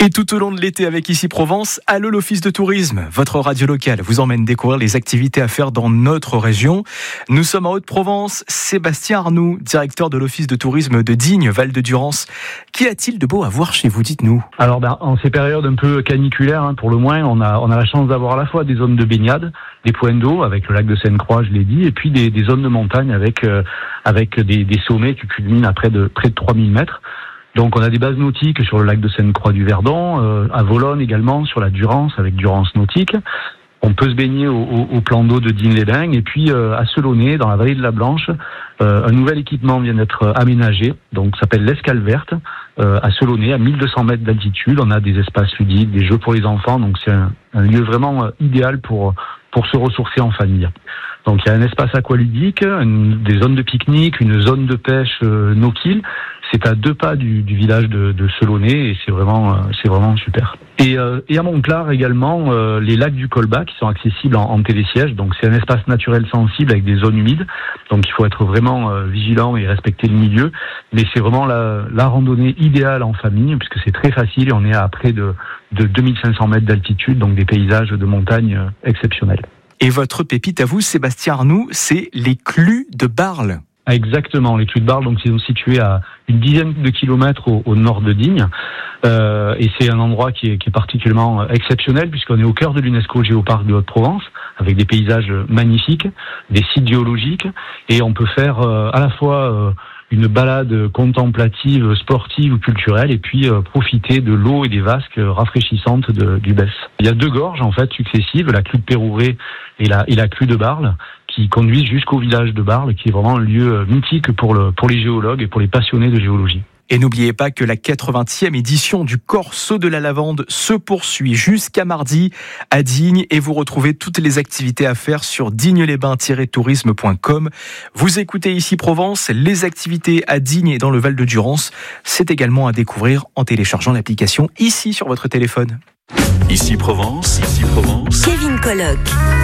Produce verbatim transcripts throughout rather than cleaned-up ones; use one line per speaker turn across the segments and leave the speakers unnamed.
Et tout au long de l'été avec Ici Provence, Allô l'Office de Tourisme, votre radio locale vous emmène découvrir les activités à faire dans notre région. Nous sommes en Haute-Provence. Sébastien Arnoux, directeur de l'Office de Tourisme de Digne, Val-de-Durance. Qu'y a-t-il de beau à voir chez vous, dites-nous?
Alors ben, en ces périodes un peu caniculaires, hein, pour le moins, on a, on a la chance d'avoir à la fois des zones de baignade, des points d'eau avec le lac de Seine-Croix, je l'ai dit, et puis des, des zones de montagne avec, euh, avec des, des sommets qui culminent à près de, près de trois mille mètres. Donc on a des bases nautiques sur le lac de Seine-Croix-du-Verdon, euh, à Volonne également, sur la Durance, avec Durance Nautique. On peut se baigner au, au, au plan d'eau de Digne-les-Bains. Et puis euh, à Selonnay, dans la vallée de la Blanche, euh, un nouvel équipement vient d'être aménagé, donc ça s'appelle l'Escale Verte, euh, à Selonnay, à mille deux cents mètres d'altitude. On a des espaces ludiques, des jeux pour les enfants, donc c'est un, un lieu vraiment euh, idéal pour, pour se ressourcer en famille. Donc il y a un espace aqualudique, une, des zones de pique-nique, une zone de pêche euh, no-kill. C'est à deux pas du, du village de, de Selonnay et c'est vraiment, euh, c'est vraiment super. Et, euh, et à Montclar également, euh, les lacs du Colbas qui sont accessibles en, en télésiège. Donc c'est un espace naturel sensible avec des zones humides. Donc il faut être vraiment euh, vigilant et respecter le milieu. Mais c'est vraiment la, la randonnée idéale en famille puisque c'est très facile et on est à près de, de deux mille cinq cents mètres d'altitude, donc des paysages de montagne euh, exceptionnels.
Et votre pépite à vous, Sébastien Arnoux, c'est les Clus de Barle.
Exactement, les Clus de Barle, donc ils sont situés à une dizaine de kilomètres au, au nord de Digne, euh, et c'est un endroit qui est, qui est particulièrement exceptionnel puisqu'on est au cœur de l'UNESCO Géoparc de Haute-Provence, avec des paysages magnifiques, des sites géologiques, et on peut faire euh, à la fois euh, une balade contemplative, sportive ou culturelle, et puis euh, profiter de l'eau et des vasques rafraîchissantes de, du Besse. Il y a deux gorges en fait successives, la Clus de Pérouré et la, et la Clus de Barle, qui conduisent jusqu'au village de Barle, qui est vraiment un lieu mythique pour, le, pour les géologues et pour les passionnés de géologie.
Et n'oubliez pas que la quatre-vingtième édition du Corso de la Lavande se poursuit jusqu'à mardi à Digne et vous retrouvez toutes les activités à faire sur digne les bains tiret tourisme point com. Vous écoutez Ici Provence, les activités à Digne et dans le Val-de-Durance, c'est également à découvrir en téléchargeant l'application ici sur votre téléphone.
Ici Provence, Ici Provence.
Kevin Colloque.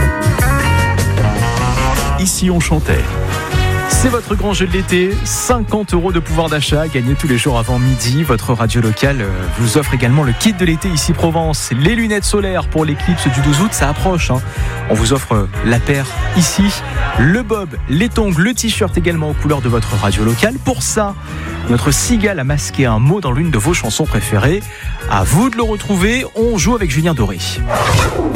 Ici on chantait.
C'est votre grand jeu de l'été, cinquante euros de pouvoir d'achat gagnés tous les jours avant midi. Votre radio locale vous offre également le kit de l'été Ici Provence. Les lunettes solaires pour l'éclipse du douze août, ça approche. Hein. On vous offre la paire ici, le bob, les tongs, le t-shirt également aux couleurs de votre radio locale. Pour ça, notre cigale a masqué un mot dans l'une de vos chansons préférées. À vous de le retrouver, on joue avec Julien Doré.